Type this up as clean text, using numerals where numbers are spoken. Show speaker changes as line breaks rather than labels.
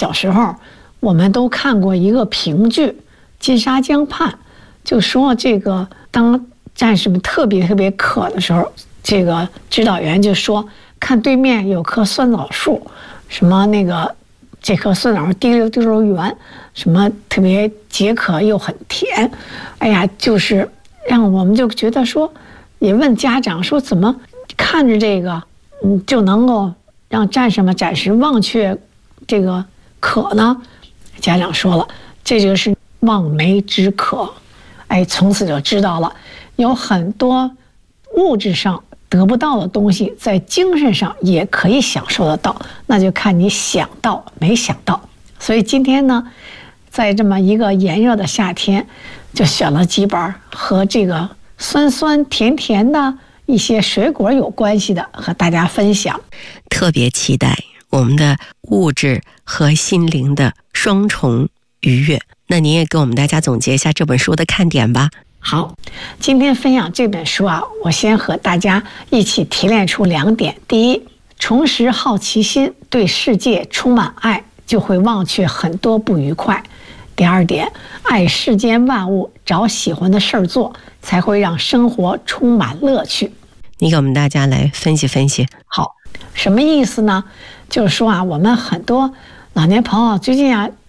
小时候我们都看过一个评剧《金沙江畔》，就说这个当战士们特别特别渴的时候，这个指导员就说看对面有棵酸枣树，什么那个这棵酸枣滴溜滴溜圆，什么特别解渴又很甜，哎呀，就是让我们就觉得说，也问家长说怎么看着这个，就能够让战士们暂时忘却这个渴呢？家长说了，这就是望梅止渴。哎，从此就知道了，有很多物质上得不到的东西，在精神上也可以享受得到，那就看你想到没想到。所以今天呢，在这么一个炎热的夏天，就选了几本和这个酸酸甜甜的一些水果有关系的，和大家分享。
特别期待我们的物质和心灵的双重愉悦。那您也给我们大家总结一下这本书的看点吧。
好，今天分享这本书啊，我先和大家一起提炼出2点。第一，重拾好奇心，对世界充满爱，就会忘却很多不愉快。第2点，爱世间万物，找喜欢的事儿做，才会让生活充满乐趣。
你给我们大家来分析分析。
好，什么意思呢？就是说啊，我们很多老年朋友最近啊，